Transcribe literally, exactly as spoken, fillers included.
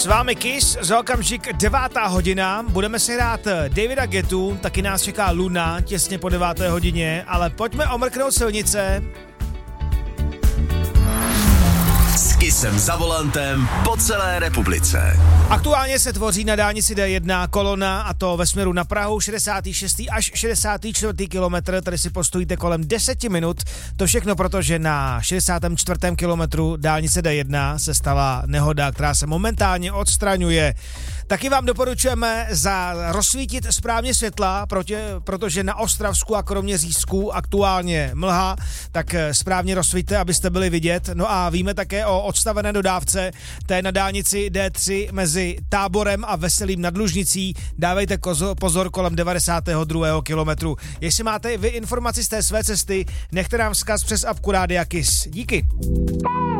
vámi Kiss, za okamžik devátá hodina, budeme si hrát Davida Guettu, taky nás čeká Luna těsně po deváté hodině, ale pojďme omrknout silnice. S Kissem za volantem po celé republice. Aktuálně se tvoří na dálnici D jedna kolona, a to ve směru na Prahu šedesátý šestý až šedesátý čtvrtý kilometr, tady si postojíte kolem deset minut, to všechno proto, že na šedesátém čtvrtém kilometru dálnice D jedna se stala nehoda, která se momentálně odstraňuje. Taky vám doporučujeme za rozsvítit správně světla, protě, protože na Ostravsku a Kroměřížsku aktuálně mlha, tak správně rozsvíťte, abyste byli vidět. No a víme také o odstavené dodávce, té na dálnici D tři mezi Táborem a Veselým nad Lužnicí. Dávejte kozo, pozor kolem devadesátého druhého kilometru. Jestli máte vy informaci z té své cesty, nechte nám vzkaz přes apku Rádia Kiss. Díky.